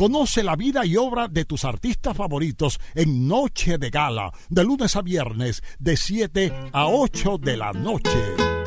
Conoce la vida y obra de tus artistas favoritos en Noche de Gala, de lunes a viernes, de 7 a 8 de la noche.